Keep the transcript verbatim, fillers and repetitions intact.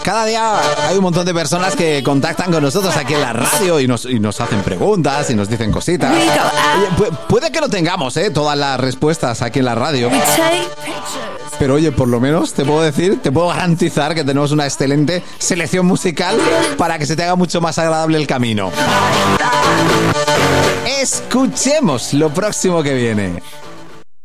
Cada día hay un montón de personas que contactan con nosotros aquí en la radio y nos, y nos hacen preguntas y nos dicen cositas. Oye, pu- puede que no tengamos ¿eh? todas las respuestas aquí en la radio. Pero oye, por lo menos te puedo decir, te puedo garantizar que tenemos una excelente selección musical para que se te haga mucho más agradable el camino. Escuchemos lo próximo que viene.